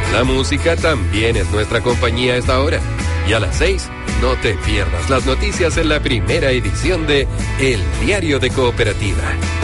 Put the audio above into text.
La música también es nuestra compañía a esta hora. Y a las 6, no te pierdas las noticias en la primera edición de El Diario de Cooperativa.